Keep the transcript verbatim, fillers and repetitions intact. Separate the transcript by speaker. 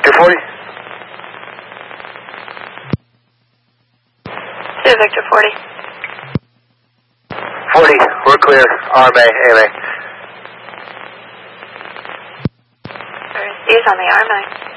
Speaker 1: Victor forty.
Speaker 2: Two Victor forty.
Speaker 1: forty, we're clear. R M A, A M A.
Speaker 2: He's on the R M A.